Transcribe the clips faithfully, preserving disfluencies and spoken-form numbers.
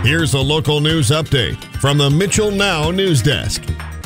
Here's a local news update from the Mitchell Now News Desk.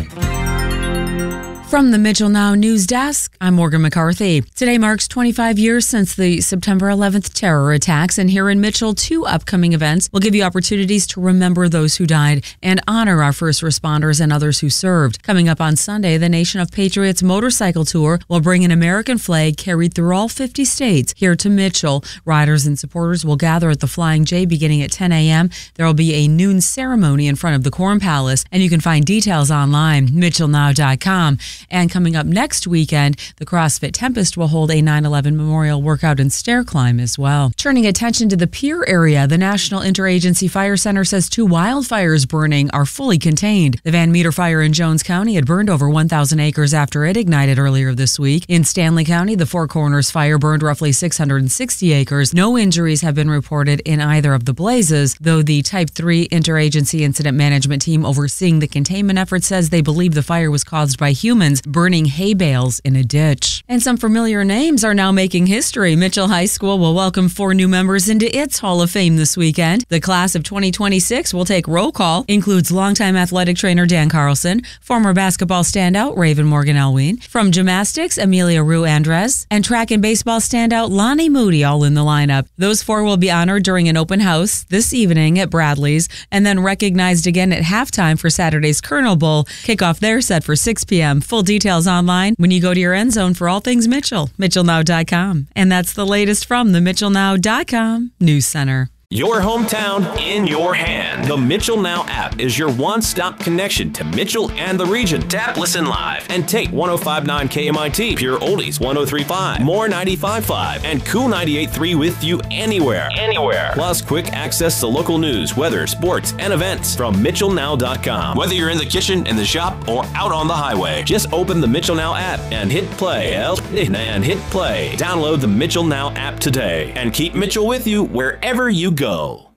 From the Mitchell Now News Desk, I'm Morgan McCarthy. Today marks twenty-five years since the September eleventh terror attacks, and here in Mitchell, two upcoming events will give you opportunities to remember those who died and honor our first responders and others who served. Coming up on Sunday, the Nation of Patriots motorcycle tour will bring an American flag carried through all fifty states here to Mitchell. Riders and supporters will gather at the Flying J beginning at ten a.m. There will be a noon ceremony in front of the Corn Palace, and you can find details online, mitchell now dot com. And coming up next weekend, the CrossFit Tempest will hold a nine eleven memorial workout and stair climb as well. Turning attention to the Pierre area, the National Interagency Fire Center says two wildfires burning are fully contained. The Van Meter fire in Jones County had burned over one thousand acres after it ignited earlier this week. In Stanley County, the Four Corners fire burned roughly six hundred sixty acres. No injuries have been reported in either of the blazes, though the Type three Interagency Incident Management Team overseeing the containment effort says they believe the fire was caused by humans burning hay bales in a ditch. And some familiar names are now making history. Mitchell High School will welcome four new members into its Hall of Fame this weekend. The class of twenty twenty-six will take roll call, includes longtime athletic trainer Dan Carlson, former basketball standout Raven Morgan Elween, from gymnastics Amelia Rue Andres, and track and baseball standout Lonnie Moody all in the lineup. Those four will be honored during an open house this evening at Bradley's, and then recognized again at halftime for Saturday's Colonel Bowl. Kickoff there set for six p.m. Full details online when you go to your end zone for all things Mitchell, mitchell now dot com. And that's the latest from the mitchell now dot com News Center. Your hometown in your hand. The Mitchell Now app is your one-stop connection to Mitchell and the region. Tap, listen live, and take one oh five point nine K M I T, Pure Oldies one oh three point five, More ninety-five point five, and Cool ninety-eight point three with you anywhere. Anywhere. Plus quick access to local news, weather, sports, and events from mitchell now dot com. Whether you're in the kitchen, in the shop, or out on the highway, just open the Mitchell Now app and hit play. And hit play. Download the Mitchell Now app today and keep Mitchell with you wherever you go.